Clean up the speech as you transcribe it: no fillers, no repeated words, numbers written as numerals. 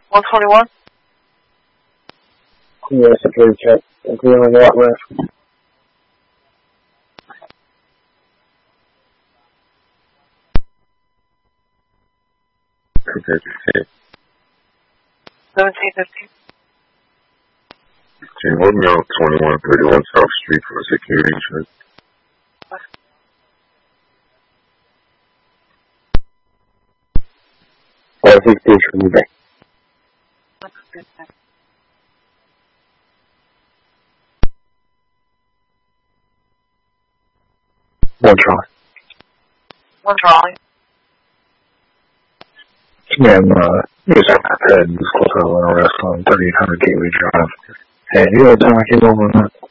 121? Yeah, security check. Agree on the lot left. Okay. 1715. Can you hold me on 2131 South Street for a security check? Or 6 days from the back. One Charlie. One Charlie. Yeah, here's my head. This close to an arrest on 3800 Gateway Drive. Hey, you know what time I came over on that?